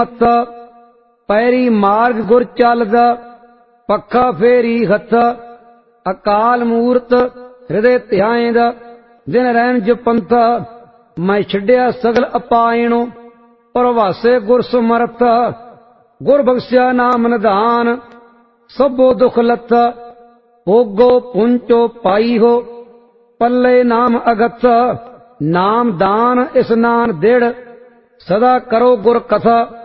ਮੱਤ, ਪੈਰੀ ਮਾਰਗ ਗੁਰ ਚੱਲਦਾ, ਪੱਖਾ ਫੇਰੀ ਹੱਥ। ਅਕਾਲ ਮੂਰਤ ਹਿਰਦੇ ਧਿਆਇਂਦਾ, ਦਿਨ ਰਹਿਣ ਜਪੰਥਾ। ਮੈਂ ਛੱਡਿਆ ਸਗਲ ਅਪਾਇਣੋ, ਪ੍ਰਵਾਸੇ ਗੁਰ ਸਮਰਥ। ਗੁਰ ਬਖਸ਼ਿਆ ਨਾਮ ਨਿਧਾਨ, ਸਭੋ ਦੁਖ ਲੱਥਾ। ਭੋਗੋ ਪੁੰਚੋ ਪਾਈ ਹੋ, ਪੱਲੇ ਨਾਮ ਅਗਥ। ਨਾਮ ਦਾਨ ਇਸਨਾਨ ਦਿੜ, ਸਦਾ ਕਰੋ ਗੁਰ ਕਥਾ।